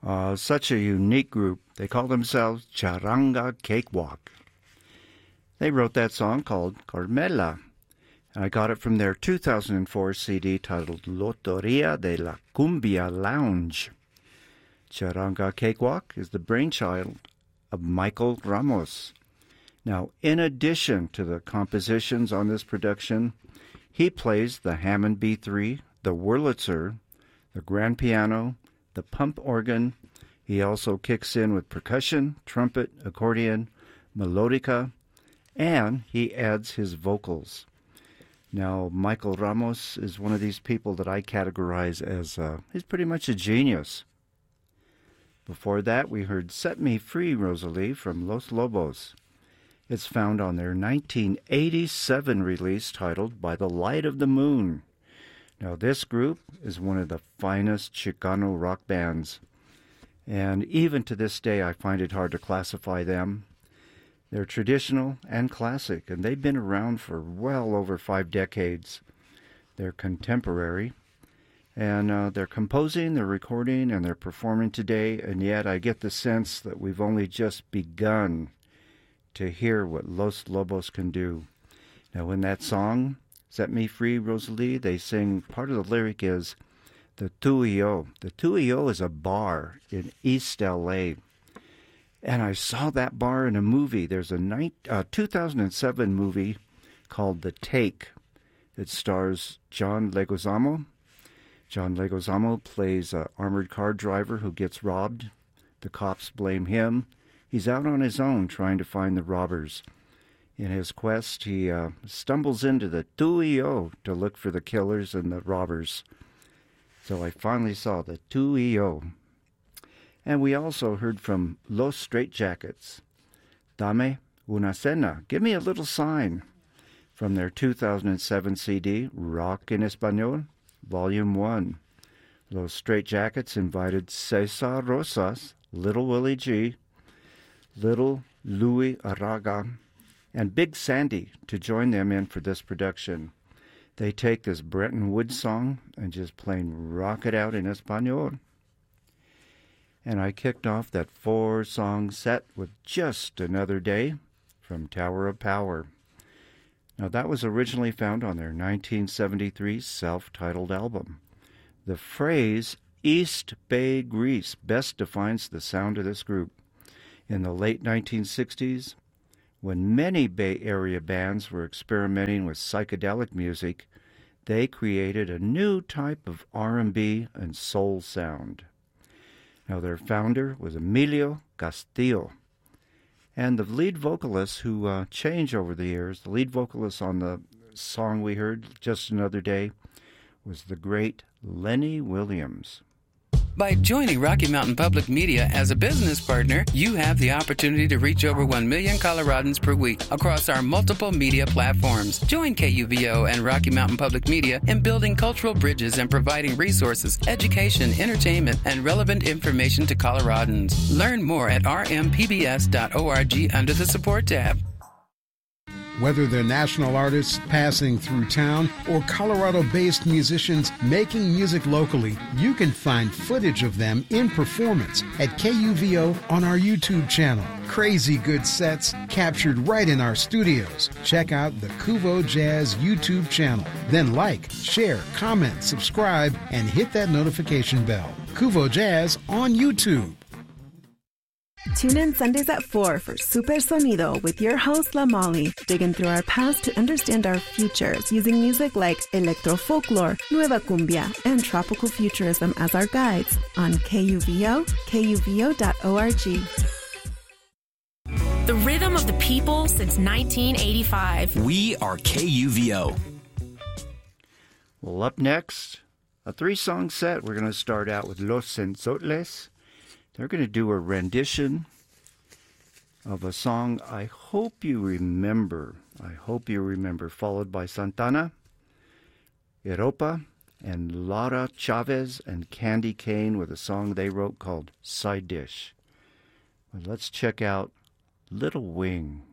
Such a unique group. They call themselves Charanga Cakewalk. They wrote that song called Carmela. And I got it from their 2004 CD titled Loteria de la Cumbia Lounge. Charanga Cakewalk is the brainchild of Michael Ramos. Now, in addition to the compositions on this production, he plays the Hammond B3, the Wurlitzer, the grand piano, the pump organ. He also kicks in with percussion, trumpet, accordion, melodica, and he adds his vocals. Now, Michael Ramos is one of these people that I categorize as, he's pretty much a genius. Before that, we heard Set Me Free, Rosalie, from Los Lobos. It's found on their 1987 release titled By the Light of the Moon. Now, this group is one of the finest Chicano rock bands, and even to this day I find it hard to classify them. They're traditional and classic, and they've been around for well over 5 decades. They're contemporary, and they're composing, they're recording, and they're performing today, and yet I get the sense that we've only just begun to hear what Los Lobos can do. Now, in that song, Set Me Free, Rosalie, they sing, part of the lyric is, the Tu y Yo. The Tu y Yo is a bar in East L.A., and I saw that bar in a movie. There's a 2007 movie called The Take. It stars John Leguizamo. John Leguizamo plays an armored car driver who gets robbed. The cops blame him. He's out on his own trying to find the robbers. In his quest, he stumbles into the Tu y Yo to look for the killers and the robbers. So I finally saw the Tu y Yo. And we also heard from Los Straitjackets, Dame una cena, give me a little sign, from their 2007 CD, Rock en Español, Volume 1. Los Straitjackets invited Cesar Rosas, Little Willie G, Little Louis Araga, and Big Sandy to join them in for this production. They take this Bretton Woods song and just plain rock it out in Español. And I kicked off that 4-song set with Just Another Day from Tower of Power. Now, that was originally found on their 1973 self-titled album. The phrase East Bay Grease best defines the sound of this group. In the late 1960s, when many Bay Area bands were experimenting with psychedelic music, they created a new type of R&B and soul sound. Now, their founder was Emilio Castillo, and the lead vocalist, who changed over the years, the lead vocalist on the song we heard, Just Another Day, was the great Lenny Williams. By joining Rocky Mountain Public Media as a business partner, you have the opportunity to reach over 1 million Coloradans per week across our multiple media platforms. Join KUVO and Rocky Mountain Public Media in building cultural bridges and providing resources, education, entertainment, and relevant information to Coloradans. Learn more at rmpbs.org under the Support tab. Whether they're national artists passing through town or Colorado-based musicians making music locally, you can find footage of them in performance at KUVO on our YouTube channel. Crazy good sets captured right in our studios. Check out the Kuvo Jazz YouTube channel. Then like, share, comment, subscribe, and hit that notification bell. Kuvo Jazz on YouTube. Tune in Sundays at 4 for Super Sonido with your host, La Molly, digging through our past to understand our futures using music like electro folklore, nueva cumbia, and tropical futurism as our guides on KUVO, KUVO.org. The rhythm of the people since 1985. We are KUVO. Well, up next, a 3-song set. We're going to start out with Los Sensotles. They're going to do a rendition of a song I hope you remember, followed by Santana, Europa, and Lara Chavez and Candy Kane with a song they wrote called Side Dish. Well, let's check out Little Wing.